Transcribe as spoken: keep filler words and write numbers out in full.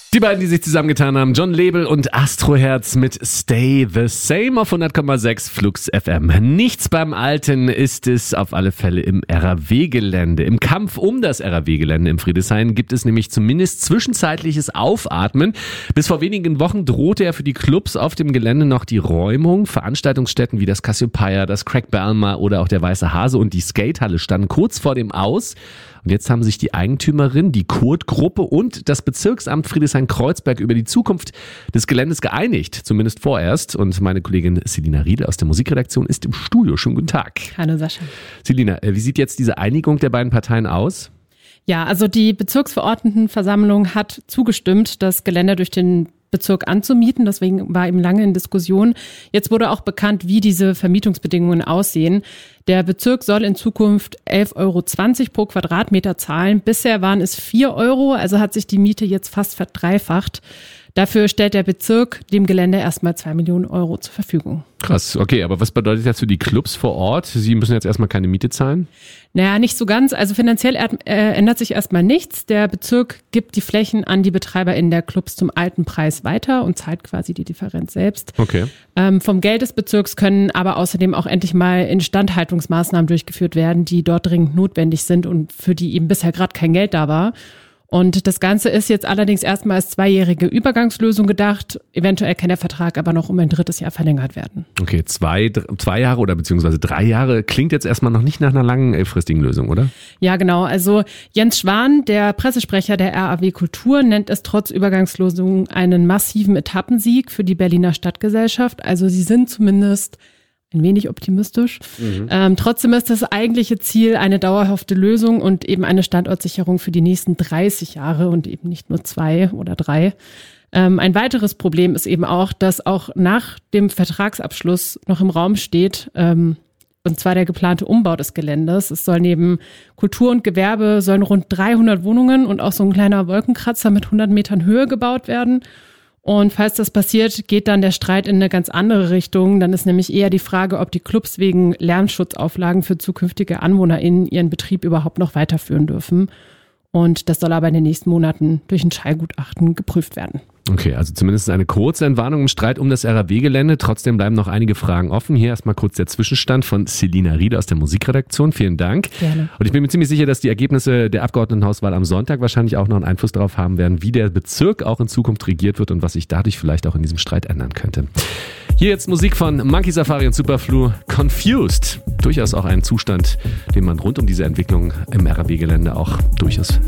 Die beiden, die sich zusammengetan haben, John Lebel und Astroherz mit Stay the Same auf hundert Komma sechs Flux F M. Nichts beim Alten ist es auf alle Fälle im R A W-Gelände. Im Kampf um das R A W-Gelände im Friedrichshain gibt es nämlich zumindest zwischenzeitliches Aufatmen. Bis vor wenigen Wochen drohte ja für die Clubs auf dem Gelände noch die Räumung. Veranstaltungsstätten wie das Cassiopeia, das Craig Balmer oder auch der Weiße Hase und die Skatehalle standen kurz vor dem Aus. Und jetzt haben sich die Eigentümerin, die Kurt-Gruppe und das Bezirksamt Friedrichshain-Kreuzberg über die Zukunft des Geländes geeinigt, zumindest vorerst. Und meine Kollegin Selina Riedel aus der Musikredaktion ist im Studio. Schönen guten Tag. Hallo Sascha. Selina, wie sieht jetzt diese Einigung der beiden Parteien aus? Ja, also die Bezirksverordnetenversammlung hat zugestimmt, das Gelände durch den Bezirk anzumieten. Deswegen war eben lange in Diskussion. Jetzt wurde auch bekannt, wie diese Vermietungsbedingungen aussehen. Der Bezirk soll in Zukunft elf Euro zwanzig pro Quadratmeter zahlen. Bisher waren es vier Euro, also hat sich die Miete jetzt fast verdreifacht. Dafür stellt der Bezirk dem Gelände erstmal zwei Millionen Euro zur Verfügung. Krass, okay, aber was bedeutet das für die Clubs vor Ort? Sie müssen jetzt erstmal keine Miete zahlen? Naja, nicht so ganz. Also finanziell äh, ändert sich erstmal nichts. Der Bezirk gibt die Flächen an die BetreiberInnen der Clubs zum alten Preis weiter und zahlt quasi die Differenz selbst. Okay. Ähm, vom Geld des Bezirks können aber außerdem auch endlich mal Instandhaltungsmaßnahmen durchgeführt werden, die dort dringend notwendig sind und für die eben bisher gerade kein Geld da war. Und das Ganze ist jetzt allerdings erstmal als zweijährige Übergangslösung gedacht. Eventuell kann der Vertrag aber noch um ein drittes Jahr verlängert werden. Okay, zwei, zwei Jahre oder beziehungsweise drei Jahre klingt jetzt erstmal noch nicht nach einer langen, elffristigen Lösung, oder? Ja, genau. Also Jens Schwan, der Pressesprecher der R A W Kultur, nennt es trotz Übergangslösung einen massiven Etappensieg für die Berliner Stadtgesellschaft. Also sie sind zumindest ein wenig optimistisch. Mhm. Ähm, trotzdem ist das eigentliche Ziel eine dauerhafte Lösung und eben eine Standortsicherung für die nächsten dreißig Jahre und eben nicht nur zwei oder drei. Ähm, ein weiteres Problem ist eben auch, dass auch nach dem Vertragsabschluss noch im Raum steht, ähm, und zwar der geplante Umbau des Geländes. Es soll neben Kultur und Gewerbe sollen rund dreihundert Wohnungen und auch so ein kleiner Wolkenkratzer mit hundert Metern Höhe gebaut werden. Und falls das passiert, geht dann der Streit in eine ganz andere Richtung. Dann ist nämlich eher die Frage, ob die Clubs wegen Lärmschutzauflagen für zukünftige AnwohnerInnen ihren Betrieb überhaupt noch weiterführen dürfen. Und das soll aber in den nächsten Monaten durch ein Schallgutachten geprüft werden. Okay, also zumindest eine kurze Entwarnung im Streit um das R A W-Gelände. Trotzdem bleiben noch einige Fragen offen. Hier erstmal kurz der Zwischenstand von Selina Riedel aus der Musikredaktion. Vielen Dank. Gerne. Und ich bin mir ziemlich sicher, dass die Ergebnisse der Abgeordnetenhauswahl am Sonntag wahrscheinlich auch noch einen Einfluss darauf haben werden, wie der Bezirk auch in Zukunft regiert wird und was sich dadurch vielleicht auch in diesem Streit ändern könnte. Hier jetzt Musik von Monkey Safari und Superflu, Confused. Durchaus auch ein Zustand, den man rund um diese Entwicklung im R A W-Gelände auch durchaus